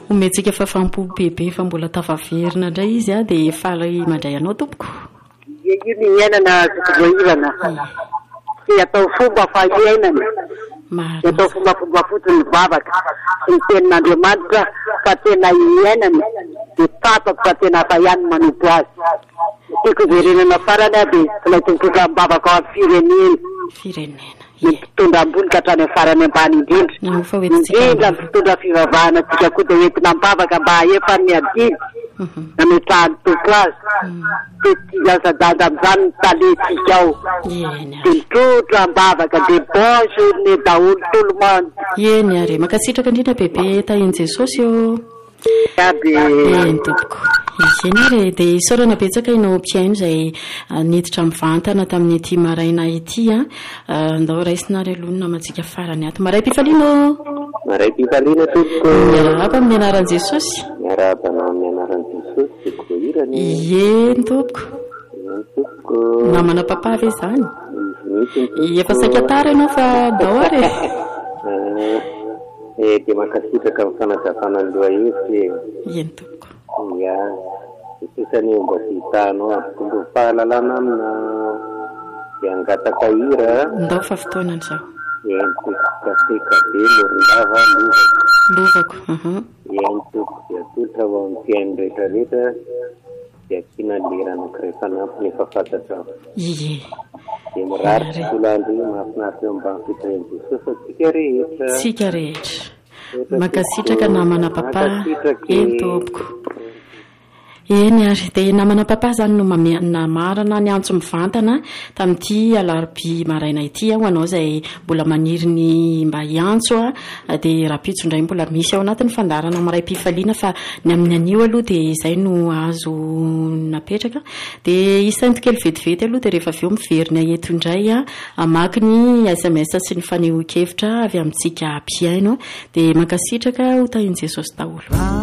omentsika fafampo bebe fa mbola tavaverina indray izy a dia faly mandray anao tompoko. Io ny iainana voairana sy atao fomba fahiainana atao fombafomba fotsiny vavaka sy ny tenin'Andriamanitra fa tena iainana dia tapako fa tena fa ihany manompo azy. Tiako verenana farany a dia ilay tompokam-bavaka ao amin'ny firenena mitondra ambony ka hatrany farany ambany indrindra mitondra fivavahana tsika koa dia entina mibavaka mba hahefa ny adiny nametrahany tompo azy dia asa-danja amin'izany ny taletsika ao dia mitrotro ambavaka dia bonso ny daholo tolomano. Eny ary makasitraka indrindra bebe tahiny Jesosy eo eny tompoko. Eny ary dia isaorana betsaka ianao mpiaino izay niditra mivantana tamin'ny ity maraina ity andao raisinary aloha namantsika farany ato. Maray Pifaliana. Maray Pifaliana tompoko. Miarahaba amin'ny anaran'i Jesosy. Miarahaba amin'ny anaran'i Jesosy koirany. Eny tompoko. Namana papa ve izany? Efa saika tara ianao fa dao ary. Dia makasitraka amin'ny fanazavana aloha izy. Eny tompoko. Ya, isany mba sy hitanao fomba fahalalana amina dia angataka hira. Ndao fa fotoanany zao. Entikaseka be morindava lovako. Entiko dia totra ho amin'ny fiaino rehetrarehetra dia tiana lera anankiray fanampy efa fantatra. Ie. Dia mirary tolandro mahafinaritra eo ambany fitren'ny Jesosy tsika rehetra. Tsika rehetra. Makasitraka namana papa eny tompoko. Eny ary dia namana papa zany no namarana ny antso mivantana tamin'ity alarobia maraina ity ho anao izay mbola maniry ny mba hiantso dia rapitso indray mbola misy ao anatin'ny fandarana Maray Pifaliana fa ny amin'ny anio aloha dia izay no azo napetraka dia isan'ny kely vetivety aloha dia rehefa avy eo miverina eto indray amaky ny SMS sy ny fanehoan-kevitra avy amintsika mpiaino dia makasitraka ho tahin'i Jesosy daholo.